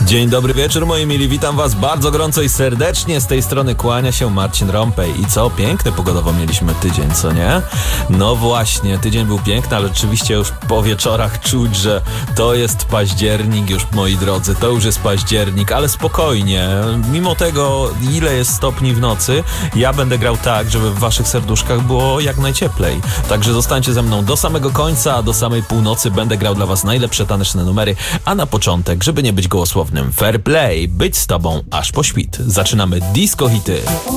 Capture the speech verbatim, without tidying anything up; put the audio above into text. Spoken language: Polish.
Dzień dobry wieczór, moi mili, witam was bardzo gorąco i serdecznie. Z tej strony kłania się Marcin Rąpej. I co? Piękny pogodowo mieliśmy tydzień, co nie? No właśnie, tydzień był piękny, ale oczywiście już po wieczorach czuć, że to jest październik już, moi drodzy, to już jest październik, ale spokojnie. Mimo tego, ile jest stopni w nocy, ja będę grał tak, żeby w waszych serduszkach było jak najcieplej. Także zostańcie ze mną do samego końca, a do samej północy będę grał dla was najlepsze taneczne numery, a na początek, żeby nie być gołosłownym, fair play, być z tobą aż po świt. Zaczynamy disco hity.